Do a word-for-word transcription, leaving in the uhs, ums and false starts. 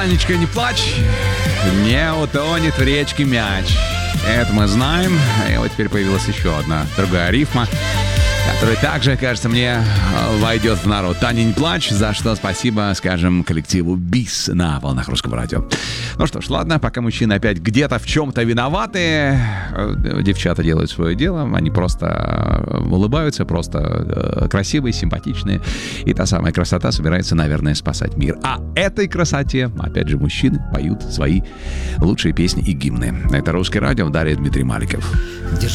Анечка, не плачь, не утонет в речке мяч. Это мы знаем. И вот теперь появилась еще одна другая рифма, которая также, кажется мне, войдет в народ. Таня, не плачь, за что спасибо, скажем, коллективу БИС на волнах Русского радио. Ну что ж, ладно, пока мужчины опять где-то в чем-то виноваты, девчата делают свое дело, они просто улыбаются, просто красивые, симпатичные, и та самая красота собирается, наверное, спасать мир. А этой красоте, опять же, мужчины поют свои лучшие песни и гимны. Это Русское радио, Дарья, Дмитрий Маликов.